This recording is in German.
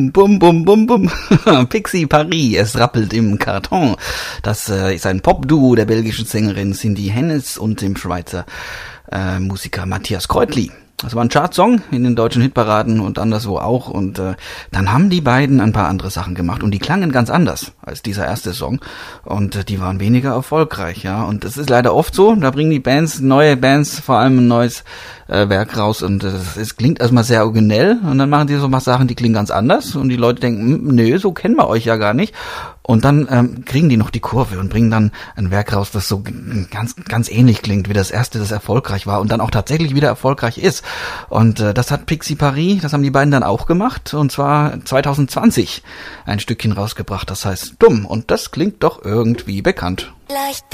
Bum, bum, bum, bum. Pixie Paris, es rappelt im Karton. Das ist ein Popduo der belgischen Sängerin Cindy Hennes und dem Schweizer Musiker Matthias Kreutli. Das war ein Chartsong in den deutschen Hitparaden und anderswo auch. Und dann haben die beiden ein paar andere Sachen gemacht und die klangen ganz anders als dieser erste Song. Und die waren weniger erfolgreich, ja. Und es ist leider oft so, da bringen die Bands, neue Bands, vor allem ein neues Werk raus und es klingt erstmal sehr originell und dann machen die so mal Sachen, die klingen ganz anders und die Leute denken, nö, so kennen wir euch ja gar nicht. Und dann kriegen die noch die Kurve und bringen dann ein Werk raus, das so ganz ähnlich klingt wie das erste, das erfolgreich war und dann auch tatsächlich wieder erfolgreich ist. Und das hat Pixie Paris, das haben die beiden dann auch gemacht und zwar 2020 ein Stückchen rausgebracht, das heißt Dumm und das klingt doch irgendwie bekannt.